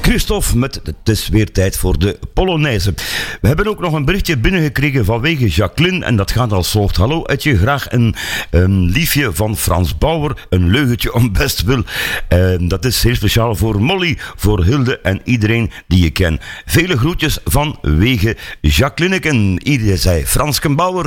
Christophe met het is weer tijd voor de Polonaise. We hebben ook nog een berichtje binnengekregen vanwege Jacqueline en dat gaat als volgt. Hallo, had je graag een liefje van Frans Bauer, een leugentje om best wil. Dat is heel speciaal voor Molly, voor Hilde en iedereen die je kent. Vele groetjes vanwege Jacqueline en iedereen zei Fransken Bauer.